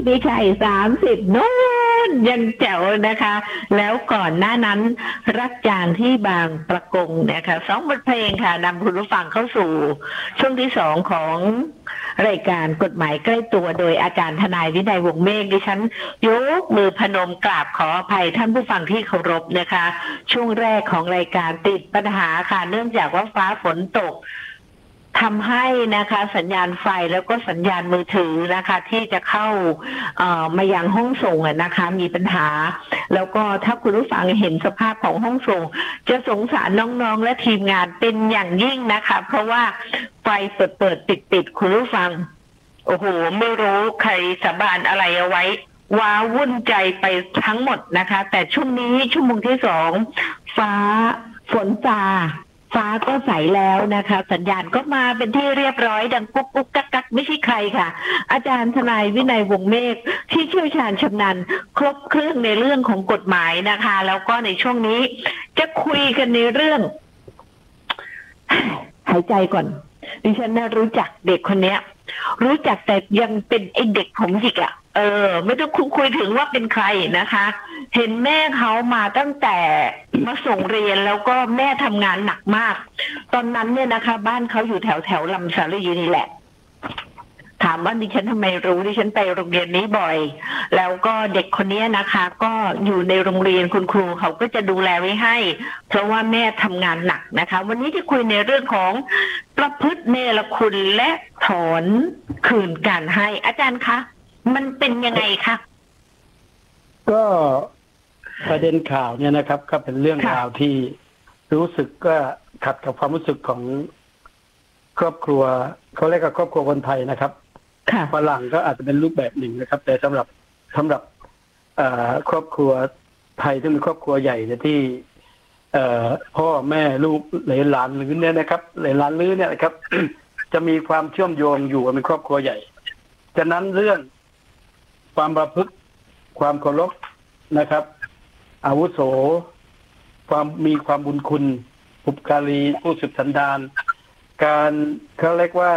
ไม่ใช่30นู้นยังแจ๋วนะคะแล้วก่อนหน้านั้นรักจางที่บางประกงนะคะ2 บทเพลงค่ะนำคุณผู้ฟังเข้าสู่ช่วงที่2ของรายการกฎหมายใกล้ตัวโดยอาจารย์ทนายวินัยวงศ์เมฆดิฉันยกมือพนมกราบขออภัยท่านผู้ฟังที่เคารพนะคะช่วงแรกของรายการติดปัญหาค่ะเนื่องจากว่าฟ้าฝนตกทำให้นะคะสัญญาณไฟแล้วก็สัญญาณมือถือนะคะที่จะเข้ามายังห้องส่งนะคะมีปัญหาแล้วก็ถ้าคุณผู้ฟังเห็นสภาพของห้องส่งจะสงสารน้องๆและทีมงานเป็นอย่างยิ่งนะคะเพราะว่าไฟเปิดติดคุณผู้ฟังโอ้โหไม่รู้ใครสาบานอะไรเอาไว้ว้าวุ่นใจไปทั้งหมดนะคะแต่ช่วงนี้ชั่วโมงที่2ฟ้าฝนฟ้าก็ใสแล้วนะคะสัญญาณก็มาเป็นที่เรียบร้อยดังกุ๊กกุ๊กกักกักไม่ใช่ใครค่ะอาจารย์ทนายวินัยวงศ์เมฆที่เชี่ยวชาญชำนาญครบเครื่องในเรื่องของกฎหมายนะคะแล้วก็ในช่วงนี้จะคุยกันในเรื่องหายใจก่อนดิฉันน่ารู้จักเด็กคนนี้รู้จักแต่ยังเป็นไอเด็กผมหยิกอ่ะไม่ต้องคุยถึงว่าเป็นใครนะคะเห็นแม่เขามาตั้งแต่มาส่งเรียนแล้วก็แม่ทำงานหนักมากตอนนั้นเนี่ยนะคะบ้านเขาอยู่แถวลำสาลีนี่แหละถามว่าดิฉันทำไมรู้ดิฉันไปโรงเรียนนี้บ่อยแล้วก็เด็กคนนี้นะคะก็อยู่ในโรงเรียนคุณครูเขาก็จะดูแลไว้ให้เพราะว่าแม่ทำงานหนักนะคะวันนี้จะคุยในเรื่องของประพฤติเนรคุณและถอนคืนการให้อาจารย์คะมันเป็นยังไงคะก็ประเด็นข่าวเนี่ยนะครับก็เป็นเรื่องราวที่รู้สึกก็ขัดกับความรู้สึกของครอบครัวเขาเรียกว่าครอบครัวคนไทยนะครับฝรั่งก็อาจจะเป็นรูปแบบหนึ่งนะครับแต่สำหรับครอบครัวไทยที่เป็นครอบครัวใหญ่เนี่ยที่พ่อแม่ลูกหลานลื้อเนี่ยนะครับหลานลื้อเนี่ยนะครับ จะมีความเชื่อมโยงอยู่เป็นครอบครัวใหญ่ฉะนั้นเรื่องความประพฤติความเคารพนะครับอาวุโสมีความบุญคุณบุพการีผู้สืบสันดานการเขาเรียกว่า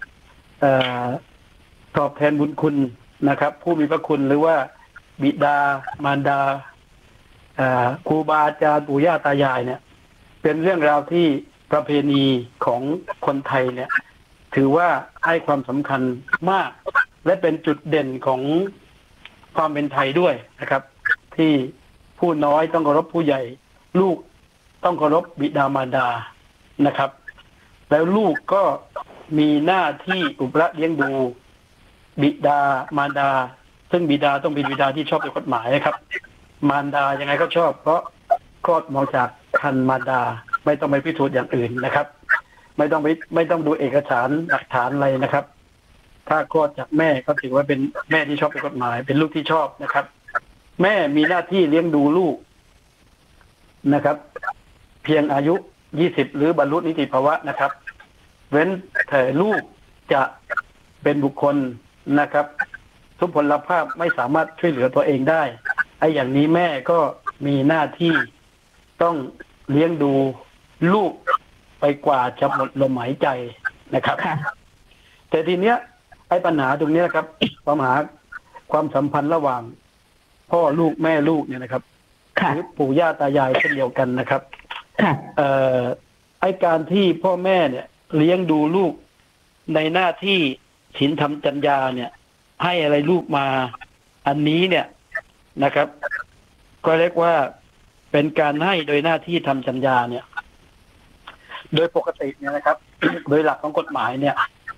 ตอบแทนบุญคุณนะครับผู้มีพระคุณหรือว่าบิดามารดาครูบาอาจารย์ปู่ย่าตายายเนี่ยเป็นเรื่องราวที่ประเพณีของคนไทยเนี่ยถือว่าให้ความสำคัญมากและเป็นจุดเด่นของความเป็นไทยด้วยนะครับที่ผู้น้อยต้องเคารพผู้ใหญ่ลูกต้องเคารพบิดามารดานะครับแล้วลูกก็มีหน้าที่อุปถัมภ์เลี้ยงดูบิดามารดาซึ่งบิดาต้องเป็นบิดาที่ชอบด้วยกฎหมายนะครับมารดายังไงก็ชอบเพราะคลอดมาจากคันมารดาไม่ต้องไปพิสูจน์อย่างอื่นนะครับไม่ต้องดูเอกสารหลักฐานอะไรนะครับถ้าคลอดจากแม่ก็ถือว่าเป็นแม่ที่ชอบด้วยกฎหมายเป็นลูกที่ชอบนะครับแม่มีหน้าที่เลี้ยงดูลูกนะครับเพียงอายุ20หรือบรรลุนิติภาวะนะครับเว้นแต่ลูกจะเป็นบุคคลนะครับทุพพลภาพไม่สามารถช่วยเหลือตัวเองได้ไอ้อย่างนี้แม่ก็มีหน้าที่ต้องเลี้ยงดูลูกไปกว่าจะหมดลมหายใจนะครับแต่ทีเนี้ยไอ้ปัญหาตรงนี้นะครับปัญหาความสัมพันธ์ระหว่างพ่อลูกแม่ลูกเนี่ยนะครับหรือปู่ย่าตายายเช่นเดียวกันนะครับไอ้การที่พ่อแม่เนี่ยเลี้ยงดูลูกในหน้าที่ศีลธรรมจรรยาเนี่ยให้อะไรลูกมาอันนี้เนี่ยนะครับก็เรียกว่าเป็นการให้โดยหน้าที่ทำจรรยาเนี่ยโดยปกติเนี่ยนะครับ โดยหลักของกฎหมายเนี่ย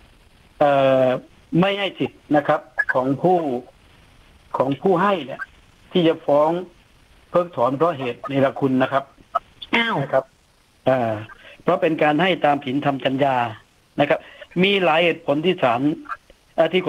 ไม่ให้สิทธิ์นะครับของผู้ให้เนี่ยที่จะฟ้องเพิกถอนเพราะเหตุเนรคุณนะครับนะครับเพราะเป็นการให้ตามศีลธรรมจรรยานะครับมีหลายเหตุผลที่ศาลที่